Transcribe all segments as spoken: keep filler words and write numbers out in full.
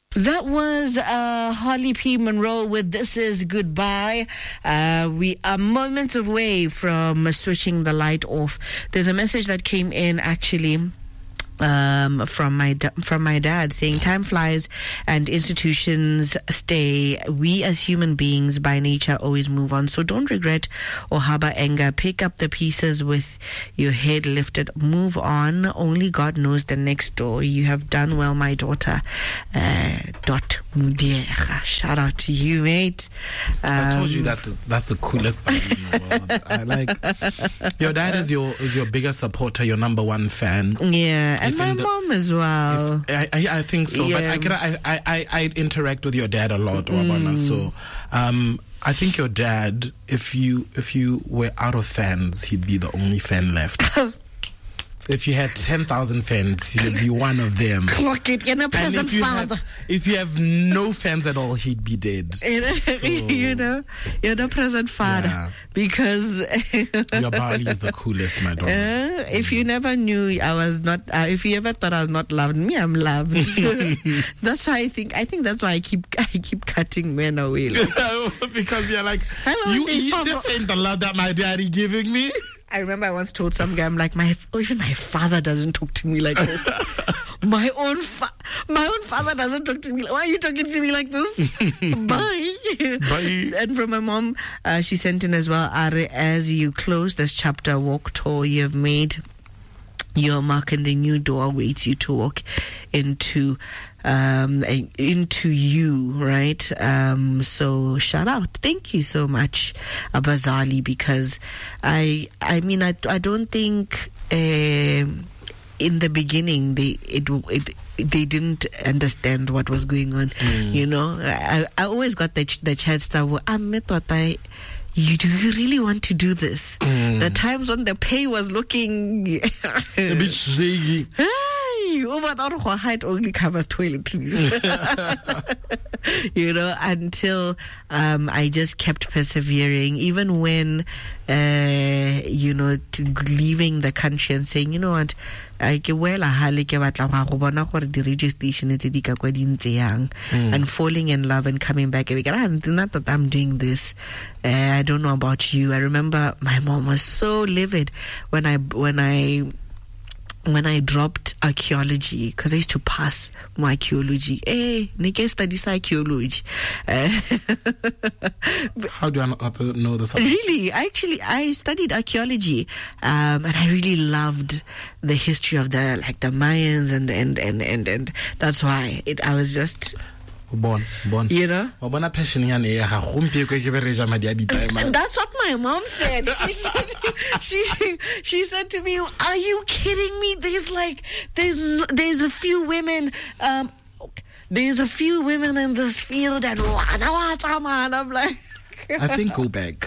That was uh, Holly P. Monroe with This Is Goodbye. Uh, we are moments away from switching the light off. There's a message that came in actually um, from my da- from my dad saying, time flies and institutions stay. We as human beings by nature always move on. So don't regret or harbor anger. Pick up the pieces with your head lifted. Move on. Only God knows the next door. You have done well, my daughter. Uh, dot Mudiera. Shout out to you, mate. Um, I told you that that's the coolest thing in the world. I like your dad is your is your biggest supporter, your number one fan. Yeah, and my the, mom as well. If, I, I I think so, yeah. but I, I I I interact with your dad a lot, Wabana. Mm. So um, I think your dad, if you if you were out of fans, he'd be the only fan left. If you had ten thousand fans, he'd be one of them. Clock it, you're a present if you father. Have, if you have no fans at all, he'd be dead. You know, so, you know you're the present father. Yeah. Because your Bali is the coolest, my dog. Uh, if you never knew I was not, uh, if you ever thought I was not loved, me, I'm loved. That's why I think. I think that's why I keep, I keep cutting men away. Like, because you're like, you, you, this ain't the love that my daddy giving me. I remember I once told some guy, I'm like, my oh, even my father doesn't talk to me like this. my own fa- my own father doesn't talk to me. Why are you talking to me like this? Bye. Bye. And from my mom, uh, she sent in as well, Are, as you close this chapter, walk tall, you have made your mark and the new door awaits you to walk into um into you, right? Um so shout out, thank you so much, Abazali, because I I mean I I don't think uh, in the beginning they it it they didn't understand what was going on. Mm. You know, I I always got the the chance to I met what I You do you really want to do this? Mm. The times when the pay was looking a bit shaky. Over our height only covers toiletries. You know, until um, I just kept persevering, even when uh, you know, to leaving the country and saying, you know what, I ke wela hale ke batla go bona gore di radio station tse di ka kwa di ntse yang, and falling in love and coming back again. Not that I'm doing this. Uh, I don't know about you. I remember my mom was so livid when I when I. when I dropped archaeology, because I used to pass my archaeology. Hey, Nike studies archaeology. Uh, How do I not know this? Really, actually, I studied archaeology, um, and I really loved the history of the like the Mayans, and and and and, and that's why it. I was just. Born, born. You know? That's what my mom said. She said, she, she said to me, "Are you kidding me? There's like, there's, there's a few women, um, there's a few women in this field, and I'm like." I think go back.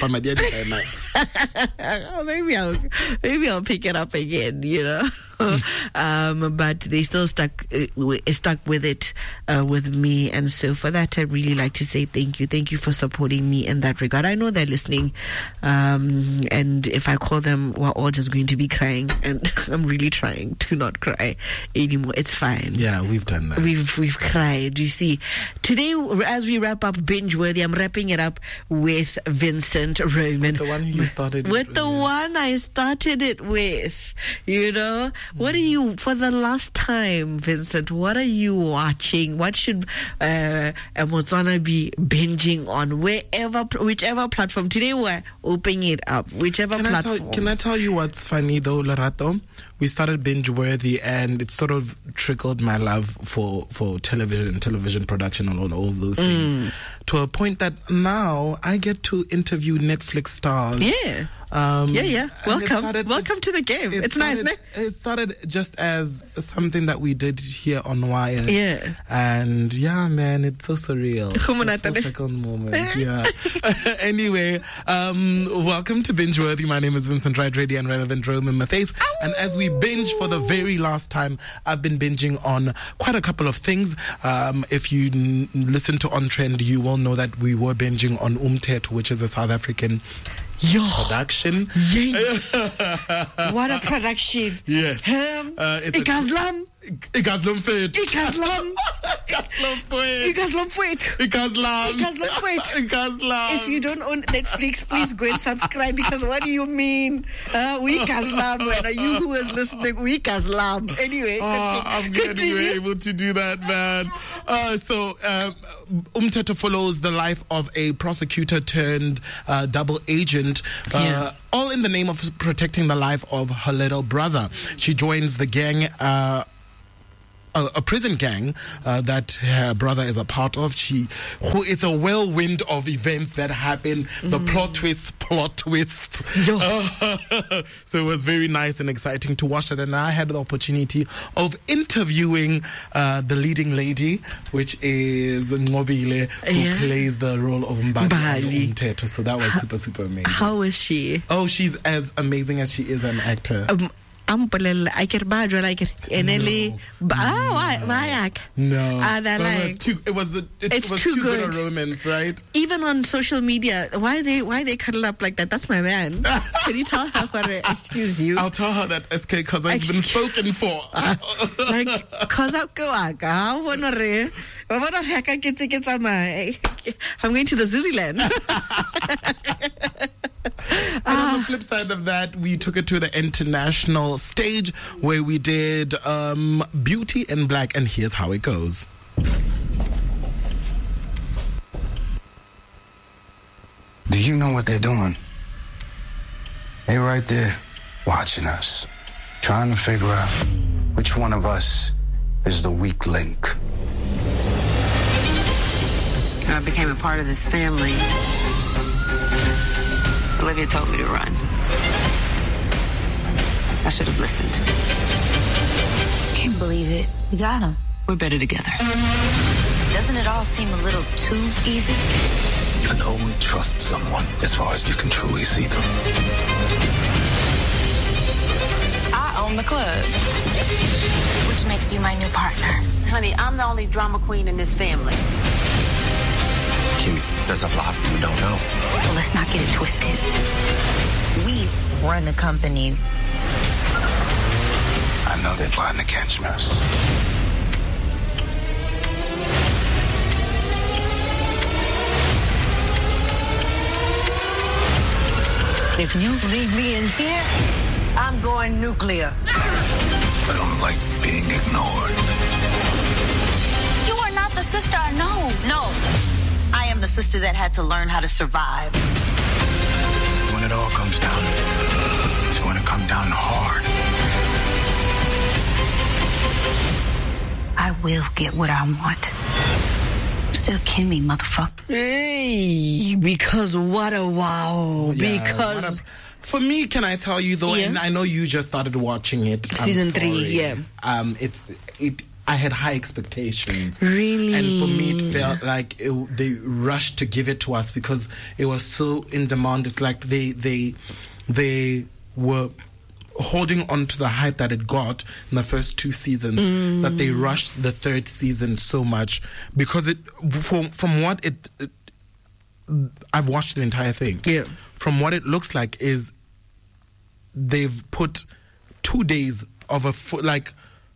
maybe I'll maybe I'll pick it up again, you know. um, but they still stuck uh, stuck with it uh, with me, and so for that I really like to say thank you. Thank you for supporting me in that regard. I know they're listening, um, and if I call them, we're all just going to be crying, and I'm really trying to not cry anymore. It's fine. Yeah, we've done that. We've we've cried. You see, today as we wrap up Binge Worthy, I'm wrapping it up with Vincent Roman. The one you started with. With the one I started it with, you know. Mm. What are you, for the last time, Vincent, what are you watching? What should uh, Motswana be binging on? Wherever, whichever platform. Today we're opening it up. Whichever can platform. I tell, can I tell you what's funny though, Lerato? We started Binge Worthy, and it sort of trickled my love for, for television, television production, and all, all of those things, mm. to a point that now I get to interview Netflix stars. Yeah. Um, yeah, yeah. Welcome. Started, Welcome to the game. It it's started, nice, ne? It started just as something that we did here on Wire. Yeah. And yeah, man, it's so surreal. It's a full second moment. Yeah. Anyway, um, welcome to Binge Worthy. My name is Vincent Wright, ready and relevant Roman Matthys. And as we binge for the very last time, I've been binging on quite a couple of things. Um, if you n- listen to On Trend, you will know that we were binging on Umthetho, which is a South African Yo. production. Yeah. What a production. Yes. Um, uh, it's Ikazlam. Ikazlam Fit. Ikazlam. If you don't own Netflix, please go and subscribe, because what do you mean? Uh, we Kazlam, when are you who is listening? We Kazlam. Anyway, oh, I'm glad you were able to do that, man. Uh, so, um, Umthetho follows the life of a prosecutor turned uh, double agent, uh, yeah. all in the name of protecting the life of her little brother. She joins the gang, uh, a, a prison gang uh, that her brother is a part of. She, who it's a whirlwind of events that happen, the mm. plot twists, plot twists. Uh, so it was very nice and exciting to watch that. And I had the opportunity of interviewing uh, the leading lady, which is Ngobile, who yeah. plays the role of Mbali Umthetho. So that was super, super amazing. How is she? Oh, she's as amazing as she is an actor. Um, I'm I can buy like it. Enely, ah, why, why? No, uh, like, it was too. It was. A, it it's was too, too good. good a romance, right? Even on social media, why they why they cuddle up like that? That's my man. Can you tell her? What, excuse you. I'll tell her that S K because it's been spoken for. uh, like, cause I go, I wanna re. I'm going to the Zululand. And on the flip side of that, we took it to the international stage where we did um, Beauty in Black, and here's how it goes. Do you know what they're doing? They're right there watching us, trying to figure out which one of us is the weak link. I became a part of this family. Olivia told me to run. I should have listened. Can't believe it. We got him. We're better together. Doesn't it all seem a little too easy? You can only trust someone as far as you can truly see them. I own the club. Which makes you my new partner. Honey, I'm the only drama queen in this family. Kimmy, there's a lot you don't know. Well, let's not get it twisted. We run the company. I know they're plotting against us. If you leave me in here, I'm going nuclear. I don't like being ignored. You are not the sister I know. No. I am the sister that had to learn how to survive. When it all comes down, it's going to come down hard. I will get what I want. Still Kimmy, motherfucker. Hey, because what a wow. Yeah, because... For me, can I tell you though, yeah. and I know you just started watching it. Season three, yeah. Um, it's... it. I had high expectations. Really? And for me, it felt like it, they rushed to give it to us because it was so in demand. It's like they they they were holding on to the hype that it got in the first two seasons, mm. that they rushed the third season so much because it from from what it, it I've watched the entire thing. Yeah. From what it looks like is they've put two days of a fo- like.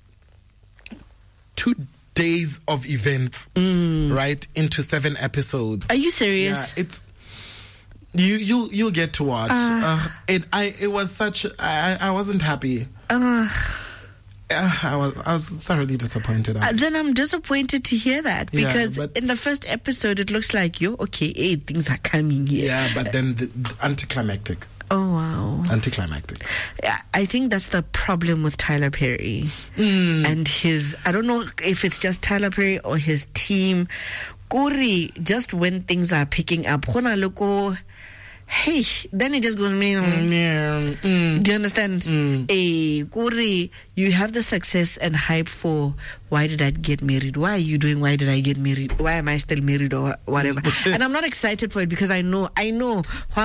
two days of events, mm. right, into seven episodes. Are you serious? Yeah, it's you. You you'll get to watch. Uh, uh, it. I. It was such. I. I wasn't happy. Uh, uh, I was. I was thoroughly disappointed. Uh, then I'm disappointed to hear that because yeah, in the first episode it looks like you okay. Hey, things are coming here. Yeah, but then the, the anticlimactic. Oh, wow. Anticlimactic. I think that's the problem with Tyler Perry. Mm. And his, I don't know if it's just Tyler Perry or his team. Kuri, just when things are picking up, hey, then it just goes, mm, yeah. mm. Do you understand? Mm. Hey, Kuri, you have the success and hype for why did I get married? Why are you doing why did I get married? Why am I still married or whatever? And I'm not excited for it because I know, I know,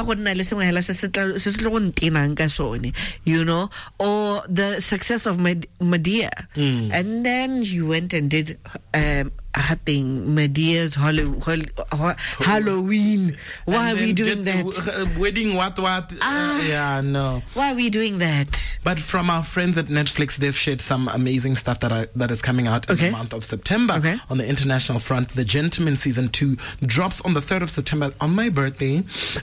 you know, or the success of Madea. Mm. And then you went and did um, thing, Medea's Holo- Holo- Halloween. Why And are we then doing get that? the, uh, wedding, what, what? Ah. Uh, yeah, no. Why are we doing that? But from our friends at Netflix, they've shared some amazing stuff that I, that is coming out in Okay. the month of September. Okay. On the international front, The Gentleman Season two drops on the third of September on my birthday.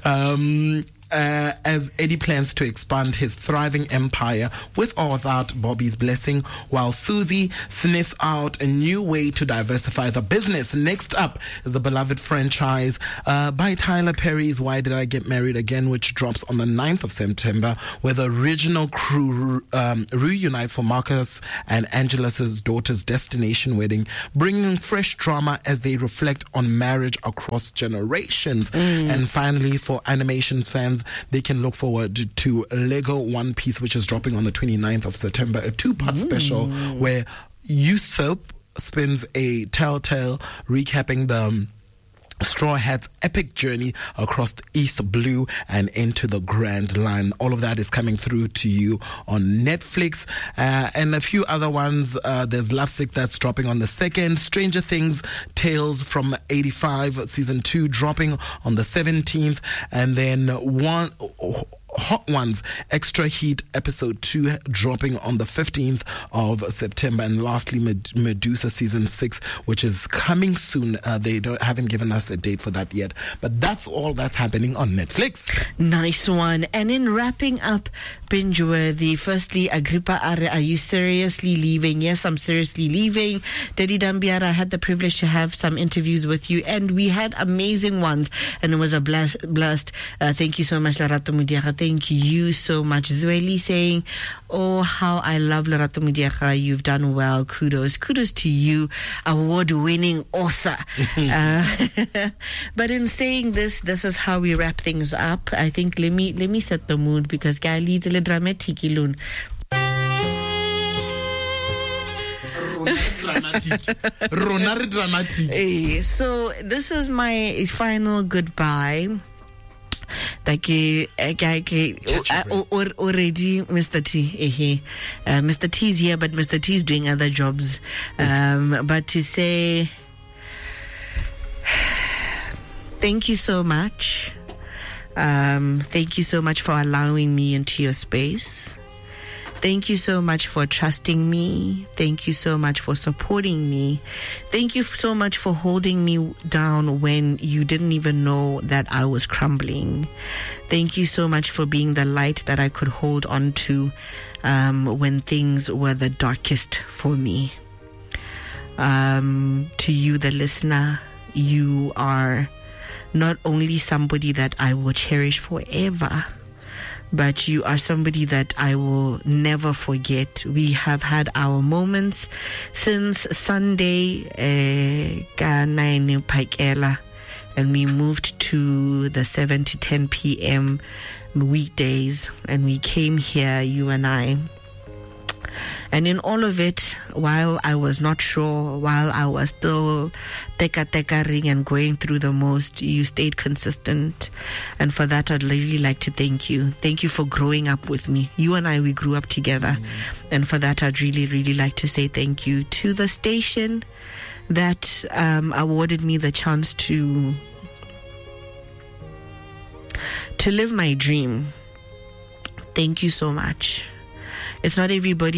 Um, Uh, as Eddie plans to expand his thriving empire with or without Bobby's blessing, while Susie sniffs out a new way to diversify the business. Next up is the beloved franchise uh, by Tyler Perry's Why Did I Get Married Again, which drops on the ninth of September, where the original crew um, reunites for Marcus and Angela's daughter's destination wedding, bringing fresh drama as they reflect on marriage across generations. Mm. And finally, for animation fans, they can look forward to Lego One Piece, which is dropping on the twenty-ninth of September, a two-part mm. special where Usopp spins a telltale recapping the um, Straw Hat's epic journey across the East Blue and into the Grand Line. All of that is coming through to you on Netflix. Uh, and a few other ones. Uh, there's Lovesick that's dropping on the second. Stranger Things Tales from eighty-five Season two dropping on the seventeenth. And then one... Hot Ones Extra Heat Episode two dropping on the fifteenth of September. And lastly, Med- Medusa Season six, which is coming soon. Uh, they don't haven't given us a date for that yet. But that's all that's happening on Netflix. Nice one. And in wrapping up Binge-worthy, firstly, Agrippa Are, are you seriously leaving? Yes, I'm seriously leaving. Daddy Dambiara, I had the privilege to have some interviews with you, and we had amazing ones, and it was a blast. blast. Uh, thank you so much, Lerato Mudiaga. Thank you so much. Zweli saying, oh, how I love Lerato Mudiaga. You've done well. Kudos. Kudos to you, award-winning author. uh, but in saying this, this is how we wrap things up. I think let me let me set the mood, because guy leads a little dramatic alone. Ronari dramatic. Hey, so this is my final goodbye. Like, already Mister T, uh, Mister T's here, but Mister T's doing other jobs. Um, but to say thank you so much. Um, thank you so much for allowing me into your space. Thank you so much for trusting me. Thank you so much for supporting me. Thank you so much for holding me down when you didn't even know that I was crumbling. Thank you so much for being the light that I could hold on to um, when things were the darkest for me. Um, to you, the listener, you are not only somebody that I will cherish forever, but you are somebody that I will never forget. We have had our moments since Sunday, uh, and we moved to the seven to ten p.m. weekdays, and we came here, you and I. And in all of it, while I was not sure, while I was still teka-teka-ring and going through the most, you stayed consistent. And for that, I'd really like to thank you. Thank you for growing up with me. You and I, we grew up together. Mm. And for that, I'd really, really like to say thank you to the station that um, awarded me the chance to to live my dream. Thank you so much. It's not everybody.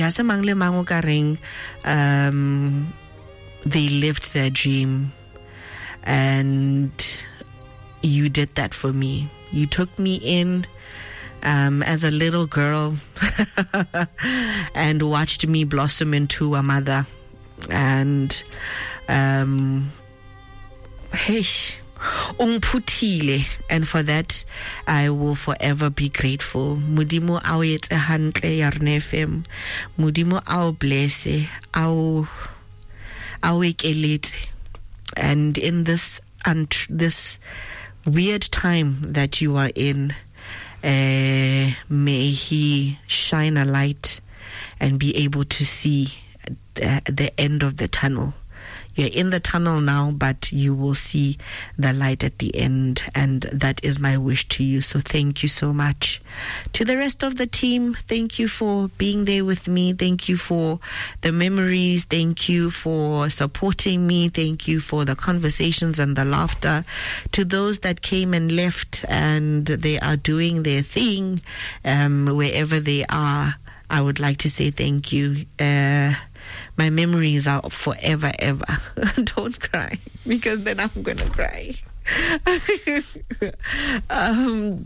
Um, they lived their dream, and you did that for me. You took me in um, as a little girl and watched me blossom into a mother. And um, hey, umphuthile, and for that I will forever be grateful. Modimo ao etse hantle ya Rona F M, Modimo ao blesse, ao ao ekeletse. And in this unt- this weird time that you are in, uh, may he shine a light and be able to see the, the end of the tunnel. you're in the tunnel now, but you will see the light at the end, and that is my wish to you. So thank you so much. To the rest of the team, thank you for being there with me. Thank you for the memories. Thank you for supporting me. Thank you for the conversations and the laughter. To those that came and left and they are doing their thing, um, wherever they are, I would like to say thank you. Uh, my memories are forever, ever. Don't cry, because then I'm going to cry. um,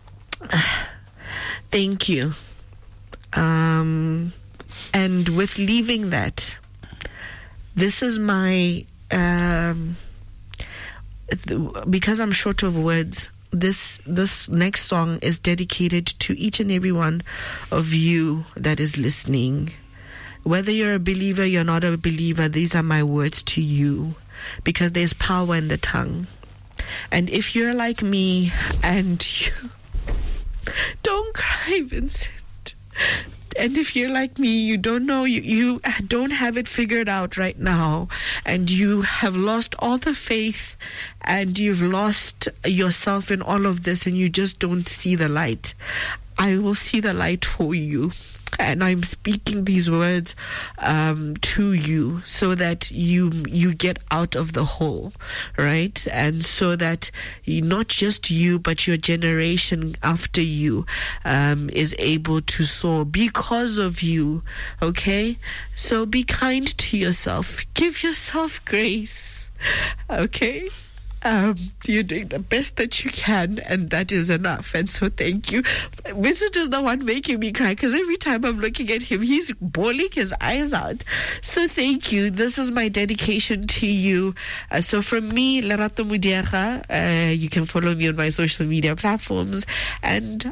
thank you. Um, and with leaving that, this is my, um, th- because I'm short of words, This this next song is dedicated to each and every one of you that is listening. Whether you're a believer, you're not a believer, these are my words to you, because there's power in the tongue. And if you're like me and you... Don't cry, Vincent. And if you're like me, you don't know, you, you don't have it figured out right now, and you have lost all the faith, and you've lost yourself in all of this, and you just don't see the light, I will see the light for you. And I'm speaking these words um, to you so that you you get out of the hole, right? And so that you, not just you, but your generation after you um, is able to soar because of you, okay? So be kind to yourself. Give yourself grace, okay? Um, you're doing the best that you can, and that is enough. And so thank you. Vincent is the one making me cry, because every time I'm looking at him, he's bawling his eyes out. So thank you. This is my dedication to you. Uh, so from me, Lerato Mudiega, uh, you can follow me on my social media platforms. And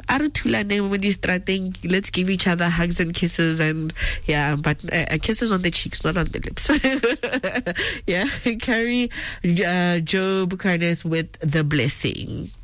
let's give each other hugs and kisses, and yeah, but uh, kisses on the cheeks, not on the lips. Yeah, carry uh, Job Curtis with the blessing.